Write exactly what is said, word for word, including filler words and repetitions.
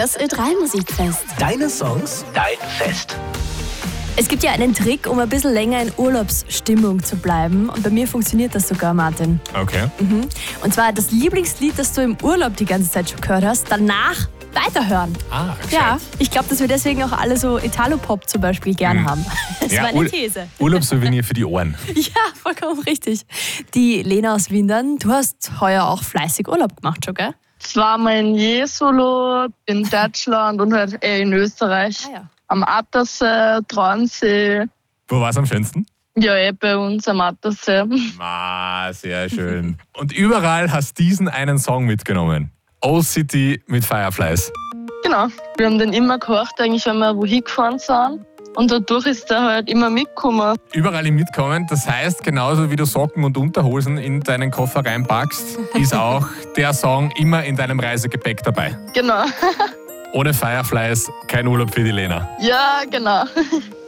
Das Ö drei Musikfest. Deine Songs, dein Fest. Es gibt ja einen Trick, um ein bisschen länger in Urlaubsstimmung zu bleiben. Und bei mir funktioniert das sogar, Martin. Okay. Mhm. Und zwar das Lieblingslied, das du im Urlaub die ganze Zeit schon gehört hast, danach weiterhören. Ah, gescheit. Ja, ich glaube, dass wir deswegen auch alle so Italo-Pop zum Beispiel gern Mhm. haben. Das Ja, war eine Ur- These. Urlaubssouvenir für die Ohren. Ja, vollkommen richtig. Die Lena aus Windern, du hast heuer auch fleißig Urlaub gemacht schon, gell? Zweimal in Jesolo, in Deutschland und halt eh in Österreich. Ah ja. Am Attersee, Traunsee. Wo war es am schönsten? Ja, eh bei uns am Attersee. Ah, sehr schön. Und überall hast diesen einen Song mitgenommen. Old City mit Fireflies. Genau. Wir haben den immer gehört, eigentlich, wenn wir wohin gefahren sind. Und dadurch ist er halt immer mitgekommen. Überall im Mitkommen, das heißt, genauso wie du Socken und Unterhosen in deinen Koffer reinpackst, ist auch der Song immer in deinem Reisegepäck dabei. Genau. Ohne Fireflies kein Urlaub für die Lena. Ja, genau.